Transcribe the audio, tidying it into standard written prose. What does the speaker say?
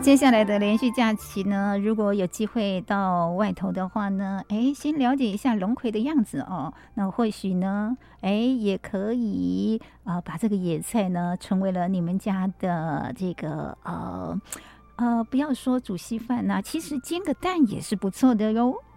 接下来的连续假期呢，如果有机会到外头的话呢，先了解一下龙葵的样子哦。那或许呢，也可以把这个野菜呢，成为了你们家的这个不要说煮稀饭呐，其实煎个蛋也是不错的哟。